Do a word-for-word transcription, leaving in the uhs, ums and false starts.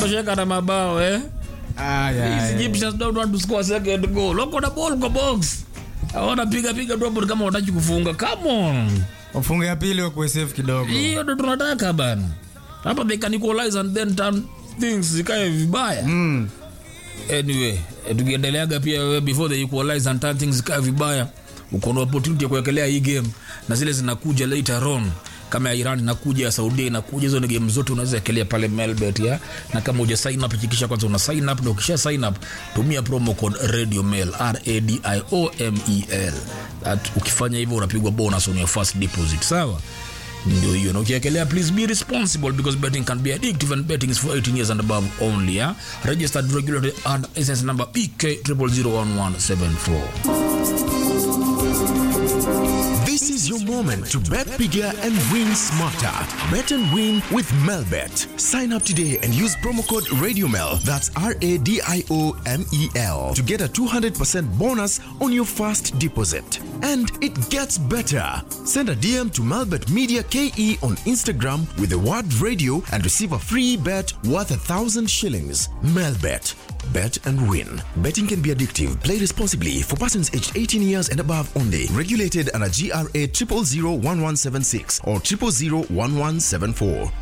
wanatosheka na mabao eh. Ah yeah. These Egyptians don't want to score a second goal. Look on the ball kwa box. Hawana piga piga drop kama wanataka kufunga. Come on. Wafunge ya pili kwa safe kidogo. Hiyo ndo tunataka bana. Hapa they can equalize and then turn things zikae vibaya. Mm. Anyway, tukiendeleaga pia before they equalize and turn things zikae vibaya. Uko na opportunity ya kuwekelea hii game na zile zinakuja later on. Kama ya Iran inakuja, ya Saudi inakuja, hizo ni game zote unaweza ekelea pale Melbet ya. Na kama uja sign up, hakikisha kwanza una sign up, na ukisha sign up tumia promo code Radio Mail R A D I O M E L. That ukifanya hivyo unapigwa bonus on your first deposit, sawa? Ndio hiyo. Na ukiekelea, please be responsible because betting can be addictive and betting is for eighteen years and above only, yeah? Registered regulated under license number P K zero zero zero one one seven four. This is your moment to bet bigger and win smarter. Bet and win with Melbet. Sign up today and use promo code RadioMel, that's R A D I O M E L, to get a two hundred percent bonus on your first deposit. And it gets better. Send a D M to Melbet Media K E on Instagram with the word radio and receive a free bet worth a thousand shillings. Melbet. Bet and win. Betting can be addictive. Play responsibly for persons aged eighteen years and above only. Regulated under G R A zero zero zero one one seven six or zero zero zero one one seven four.